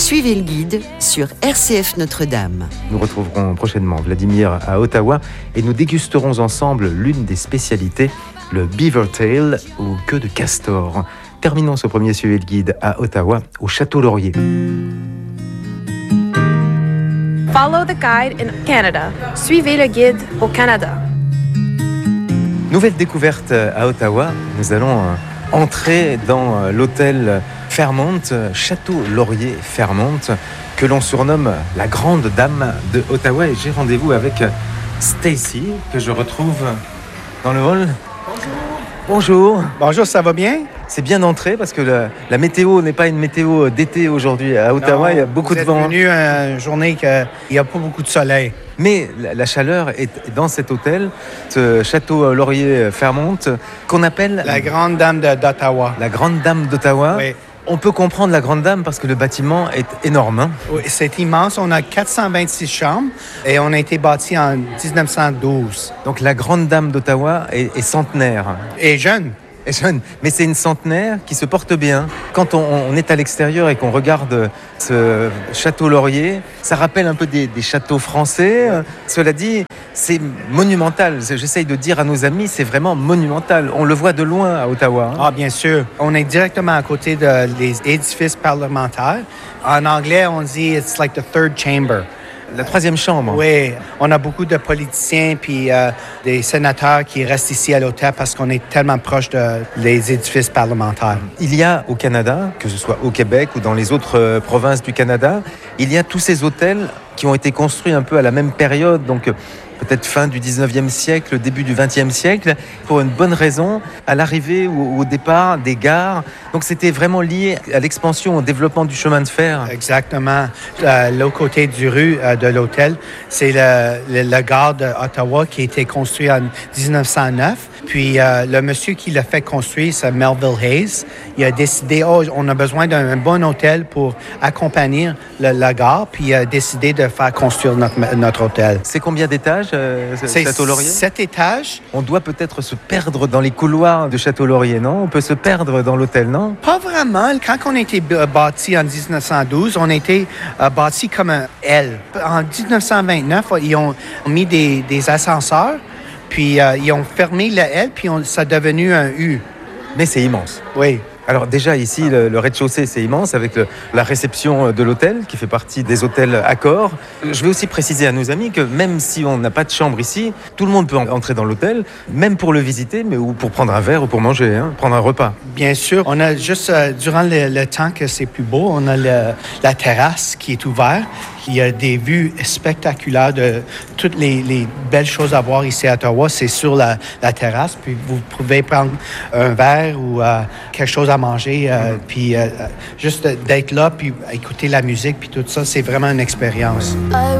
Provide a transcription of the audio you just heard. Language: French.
Suivez le guide sur RCF Notre-Dame. Nous retrouverons prochainement Vladimir à Ottawa et nous dégusterons ensemble l'une des spécialités, le beaver tail ou queue de castor. Terminons ce premier Suivez le guide à Ottawa, au Château Laurier. Follow the guide in Canada. Suivez le guide au Canada. Nouvelle découverte à Ottawa. Nous allons entrer dans l'hôtel Fairmont, Château Laurier Fairmont, que l'on surnomme la grande dame de Ottawa. Et j'ai rendez-vous avec Stacy, que je retrouve dans le hall. Bonjour. Bonjour, ça va bien? C'est bien d'entrer parce que la météo n'est pas une météo d'été aujourd'hui à Ottawa. Non, il y a beaucoup de vent. Vous êtes venu une journée qu'il n'y a pas beaucoup de soleil. Mais la chaleur est dans cet hôtel, ce Château Laurier Fairmont, qu'on appelle La grande dame d'Ottawa. la grande dame d'Ottawa. Oui. On peut comprendre la grande dame parce que le bâtiment est énorme. Hein. Oui, c'est immense. On a 426 chambres et on a été bâti en 1912. Donc la grande dame d'Ottawa est centenaire. Et jeune. Et jeune, mais c'est une centenaire qui se porte bien. Quand on est à l'extérieur et qu'on regarde ce Château Laurier, ça rappelle un peu des châteaux français. Cela dit, c'est monumental. J'essaye de dire à nos amis, c'est vraiment monumental. On le voit de loin à Ottawa. Hein. Ah, bien sûr. On est directement à côté des édifices parlementaires. En anglais, on dit « it's like the third chamber ». La troisième chambre. Oui, on a beaucoup de politiciens puis des sénateurs qui restent ici à l'hôtel parce qu'on est tellement proche des édifices parlementaires. Il y a au Canada, que ce soit au Québec ou dans les autres provinces du Canada, il y a tous ces hôtels qui ont été construits un peu à la même période, donc peut-être fin du 19e siècle, début du 20e siècle, pour une bonne raison, à l'arrivée ou au départ des gares. Donc c'était vraiment lié à l'expansion, au développement du chemin de fer. Exactement. L'autre côté du rue de l'hôtel, c'est le gare d'Ottawa qui a été construit en 1909. Puis le monsieur qui l'a fait construire, c'est Melville Hayes. Il a décidé, on a besoin d'un bon hôtel pour accompagner la gare, puis il a décidé de faire construire notre hôtel. C'est combien d'étages, C'est Château Laurier? 7 étages. On doit peut-être se perdre dans les couloirs de Château Laurier, non? On peut se perdre dans l'hôtel, non? Pas vraiment. Quand on a été bâti en 1912, on a été bâti comme un L. En 1929, ils ont mis des ascenseurs, puis ils ont fermé le L, puis ça a devenu un U. Mais c'est immense. Oui. Alors déjà ici, le rez-de-chaussée, c'est immense avec la réception de l'hôtel qui fait partie des hôtels Accor. Je vais aussi préciser à nos amis que même si on n'a pas de chambre ici, tout le monde peut entrer dans l'hôtel, même pour le visiter, mais ou pour prendre un verre ou pour manger, hein, prendre un repas. Bien sûr. On a juste, durant le temps que c'est plus beau, on a la terrasse qui est ouverte. Il y a des vues spectaculaires de toutes les belles choses à voir ici à Ottawa. C'est sur la terrasse. Puis vous pouvez prendre un verre ou quelque chose à manger. Puis juste d'être là, puis écouter la musique, puis tout ça, c'est vraiment une expérience.